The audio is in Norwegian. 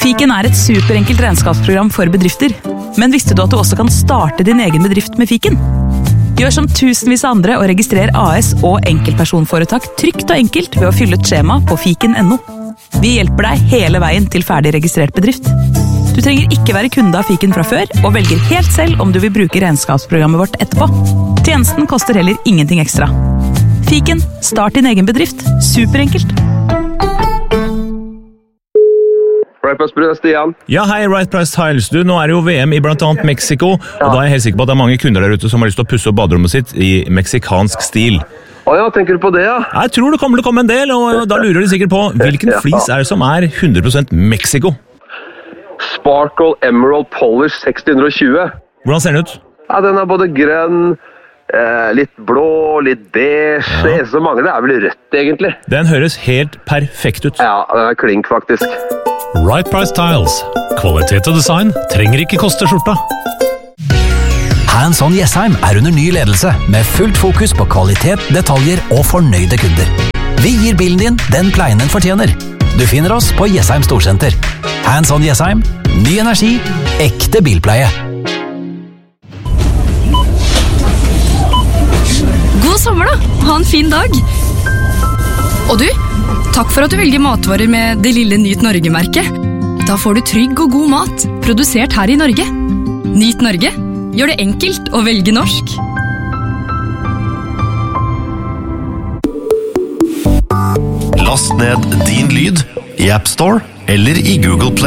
Fiken et superenkelt regnskapsprogram for bedrifter. Men visste du at du også kan starte din egen bedrift med Fiken? Gjør som tusenvis av andre og registrer AS og enkeltpersonforetak trygt og enkelt ved å fylle et skjema på fiken.no. Vi hjelper deg hele veien til ferdig registrert bedrift. Du trenger ikke være kunde av Fiken fra før, og velger helt selv om du vil bruke regnskapsprogrammet vårt etterpå. Tjenesten koster heller ingenting ekstra. Fiken, start din egen bedrift. Superenkelt. Right Price Brun, Stian. Ja, hei, Right Price Tiles. Du, nå det jo VM i blant annet Mexico, og da jeg helt sikker på at det mange kunder der ute som har lyst til å pusse opp baderommet sitt i meksikansk stil. Ja, tenker du på det, ja? Jeg tror det kommer til å komme en del, og da lurer de sikkert på hvilken flis det som 100% Mexico? Sparkle Emerald Polish 620. Hvordan ser den ut? Ja, den både grønn, litt blå, litt beige. Ja. Det eneste som mangler er vel rødt, egentlig. Den høres helt perfekt ut. Ja, den klink, faktisk. Right Price Tiles. Kvalitet og design trenger ikke koste skjorta. Hands On Jessheim under ny ledelse, med fullt fokus på kvalitet, detaljer og fornøyde kunder. Vi gir bilen din den pleien den fortjener. Du finner oss på Jessheim Storsenter. Hands On Jessheim. Ny energi, ekte bilpleie. God sommer da, ha en fin dag. Og du, takk for at du velger matvarer med det lille Nyt Norge-merket. Da får du trygg og god mat, produsert her i Norge. Nyt Norge, gjør det enkelt å velge norsk. Last ned din lyd i App Store eller i Google Play.